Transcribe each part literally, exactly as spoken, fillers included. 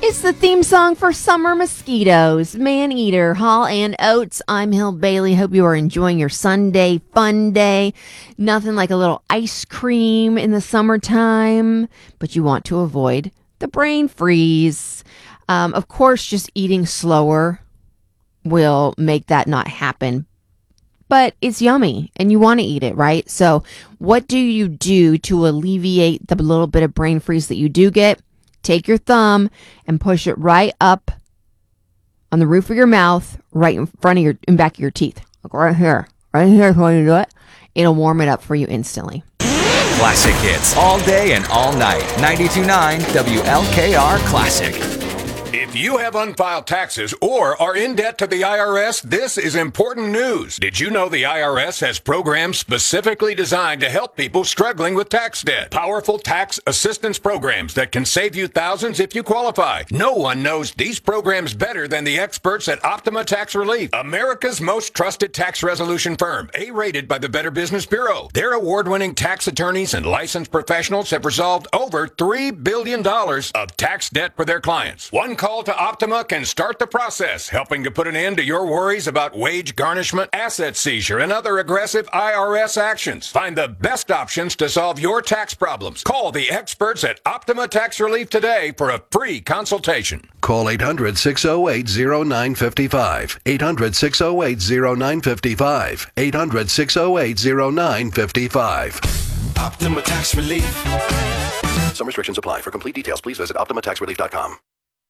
It's the theme song for Summer Mosquitoes, Maneater, Hall and Oates. I'm Hill Bailey. Hope you are enjoying your Sunday fun day. Nothing like a little ice cream in the summertime, but you want to avoid the brain freeze. Um, of course, just eating slower will make that not happen. But it's yummy and you want to eat it, right? So what do you do to alleviate the little bit of brain freeze that you do get? Take your thumb and push it right up on the roof of your mouth, right in front of your, in back of your teeth. Like right here. Right here is when you do it. It'll warm it up for you instantly. Classic hits all day and all night. ninety-two point nine W L K R Classic. If you have unfiled taxes or are in debt to the I R S, this is important news. Did you know the I R S has programs specifically designed to help people struggling with tax debt? Powerful tax assistance programs that can save you thousands if you qualify. No one knows these programs better than the experts at Optima Tax Relief, America's most trusted tax resolution firm, A-rated by the Better Business Bureau. Their award-winning tax attorneys and licensed professionals have resolved over three billion dollars of tax debt for their clients. One call to Optima can start the process, helping to put an end to your worries about wage garnishment, asset seizure, and other aggressive I R S actions. Find the best options to solve your tax problems. Call the experts at Optima Tax Relief today for a free consultation. Call eight hundred, six oh eight, oh nine five five. eight hundred, six oh eight, oh nine five five. eight hundred, six oh eight, oh nine five five. Optima Tax Relief. Some restrictions apply. For complete details, please visit optima tax relief dot com.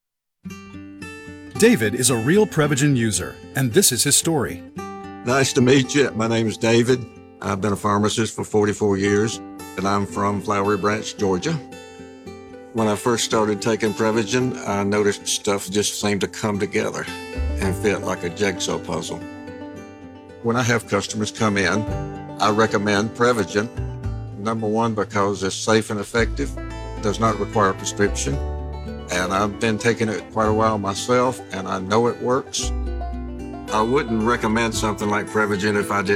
David is a real Prevagen user, and this is his story. Nice to meet you. My name is David. I've been a pharmacist for forty-four years, and I'm from Flowery Branch, Georgia. When I first started taking Prevagen, I noticed stuff just seemed to come together and fit like a jigsaw puzzle. When I have customers come in, I recommend Prevagen. Number one, because it's safe and effective, does not require a prescription. And I've been taking it quite a while myself, and I know it works. I wouldn't recommend something like Prevagen if I didn't